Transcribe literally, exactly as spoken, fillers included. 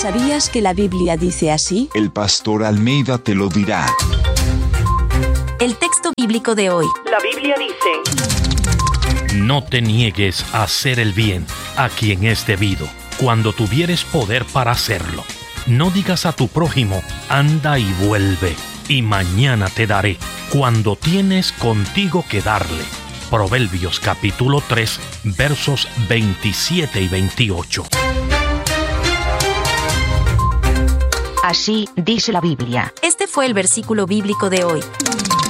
¿Sabías que la Biblia dice así? El pastor Almeida te lo dirá. El texto bíblico de hoy. La Biblia dice: No te niegues a hacer el bien a quien es debido, cuando tuvieres poder para hacerlo. No digas a tu prójimo, anda y vuelve, y mañana te daré, cuando tienes contigo que darle. Proverbios capítulo tres, versos veintisiete y veintiocho. Así dice la Biblia. Este fue el versículo bíblico de hoy.